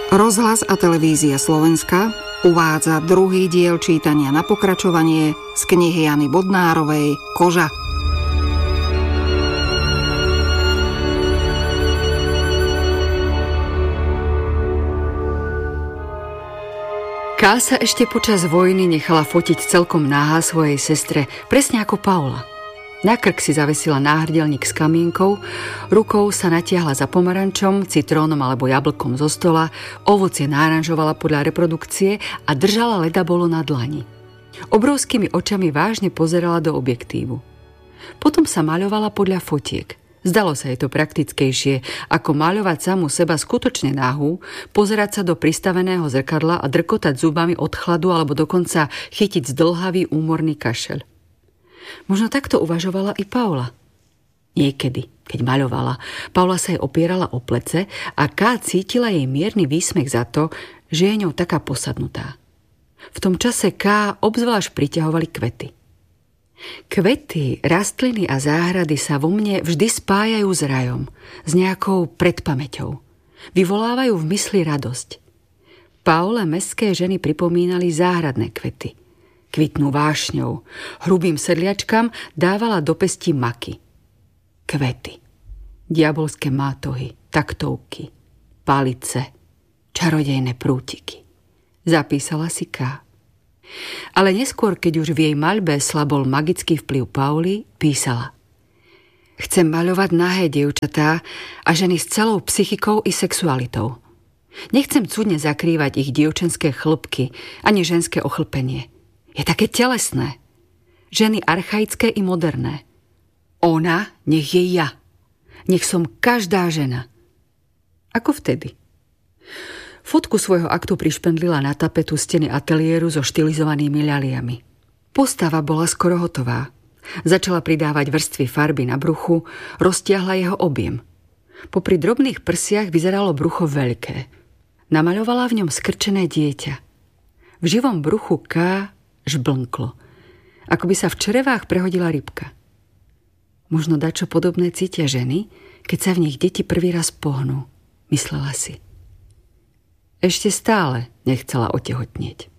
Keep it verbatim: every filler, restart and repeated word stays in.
Rozhlas a televízia Slovenska uvádza druhý diel čítania na pokračovanie z knihy Jany Bodnárovej Koža. Ká sa ešte počas vojny nechala fotiť celkom nahá svojej sestre, presne ako Paula. Na krk si zavesila náhrdelník s kamienkou, rukou sa natiahla za pomarančom, citrónom alebo jablkom zo stola, ovocie náranžovala podľa reprodukcie a držala ledabolo na dlani. Obrovskými očami vážne pozerala do objektívu. Potom sa maľovala podľa fotiek. Zdalo sa jej to praktickejšie, ako maľovať samú seba skutočne nahú, pozerať sa do pristaveného zrkadla a drkotať zubami od chladu alebo dokonca chytiť zdĺhavý úmorný kašeľ. Možno takto uvažovala i Paula. Niekedy, keď maľovala, Paula sa jej opierala o plece a Ká cítila jej mierny výsmech za to, že je ňou taká posadnutá. V tom čase Ká obzvlášť priťahovali kvety. Kvety, rastliny a záhrady sa vo mne vždy spájajú s rajom, s nejakou predpamäťou. Vyvolávajú v mysli radosť. Paule mestské ženy pripomínali záhradné kvety. Kvitnú vášňou. Hrubým sedliačkám dávala do pesti maky. Kvety. Diabolské mátohy, taktovky, palice, čarodejné prútiky. Zapísala si Ká. Ale neskôr, keď už v jej maľbe slabol magický vplyv Pauly, písala: Chcem maľovať nahé dievčatá a ženy s celou psychikou i sexualitou. Nechcem cudne zakrývať ich dievčenské chlpky ani ženské ochlpenie. Je také telesné. Ženy archaické i moderné. Ona nech je ja. Nech som každá žena. Ako vtedy. Fotku svojho aktu prišpendlila na tapetu steny ateliéru so štilizovanými ľaliami. Postava bola skoro hotová. Začala pridávať vrstvy farby na bruchu, roztiahla jeho objem. Popri drobných prsiach vyzeralo brucho veľké. Namaľovala v ňom skrčené dieťa. V živom bruchu Ká žblnklo, ako by sa v črevách prehodila rybka. Možno dačo podobné cítia ženy, keď sa v nich deti prvý raz pohnú, myslela si. Ešte stále nechcela otehotnieť.